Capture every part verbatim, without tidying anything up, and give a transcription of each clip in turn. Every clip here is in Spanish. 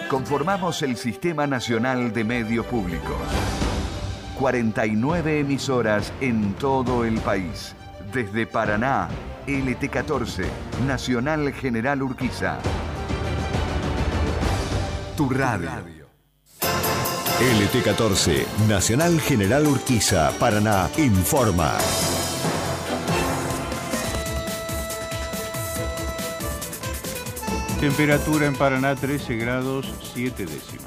Conformamos el Sistema Nacional de Medios Públicos. cuarenta y nueve emisoras en todo el país. Desde Paraná, L T catorce, Nacional General Urquiza. Tu radio. L T catorce, Nacional General Urquiza, Paraná, informa. Temperatura en Paraná trece grados siete décimas.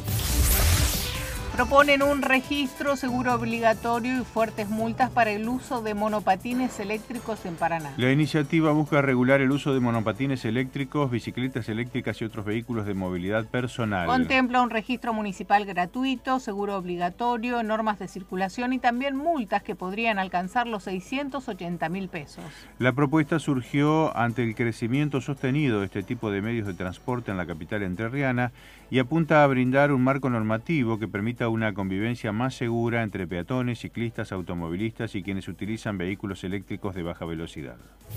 Proponen un registro seguro obligatorio y fuertes multas para el uso de monopatines eléctricos en Paraná. La iniciativa busca regular el uso de monopatines eléctricos, bicicletas eléctricas y otros vehículos de movilidad personal. Contempla un registro municipal gratuito, seguro obligatorio, normas de circulación y también multas que podrían alcanzar los seiscientos ochenta mil pesos. La propuesta surgió ante el crecimiento sostenido de este tipo de medios de transporte en la capital entrerriana y apunta a brindar un marco normativo que permita una convivencia más segura entre peatones, ciclistas, automovilistas y quienes utilizan vehículos eléctricos de baja velocidad.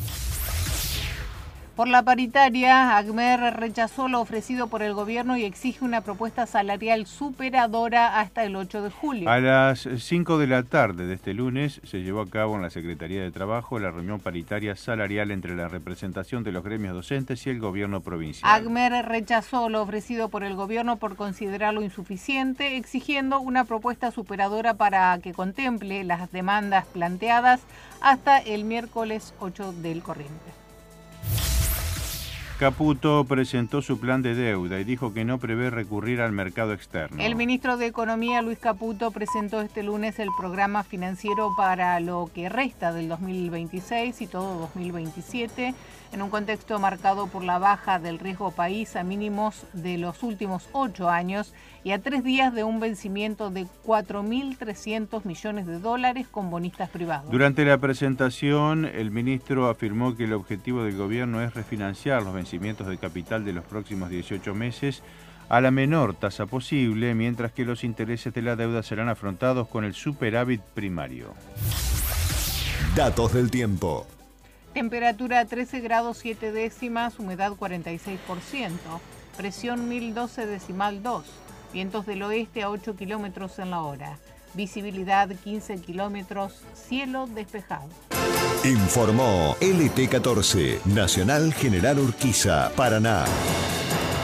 Por la paritaria, ACMER rechazó lo ofrecido por el gobierno y exige una propuesta salarial superadora hasta el ocho de julio. A las cinco de la tarde de este lunes se llevó a cabo en la Secretaría de Trabajo la reunión paritaria salarial entre la representación de los gremios docentes y el gobierno provincial. ACMER rechazó lo ofrecido por el gobierno por considerarlo insuficiente, exigiendo una propuesta superadora para que contemple las demandas planteadas hasta el miércoles ocho del corriente. Caputo presentó su plan de deuda y dijo que no prevé recurrir al mercado externo. El ministro de Economía, Luis Caputo, presentó este lunes el programa financiero para lo que resta del dos mil veintiséis y todo dos mil veintisiete, en un contexto marcado por la baja del riesgo país a mínimos de los últimos ocho años y a tres días de un vencimiento de cuatro mil trescientos millones de dólares con bonistas privados. Durante la presentación, el ministro afirmó que el objetivo del gobierno es refinanciar los vencimientos de capital de los próximos dieciocho meses a la menor tasa posible, mientras que los intereses de la deuda serán afrontados con el superávit primario. Datos del tiempo. Temperatura trece grados siete décimas, humedad cuarenta y seis por ciento, presión mil doce decimal dos, vientos del oeste a ocho kilómetros en la hora, visibilidad quince kilómetros, cielo despejado. Informó L T catorce, Nacional General Urquiza, Paraná.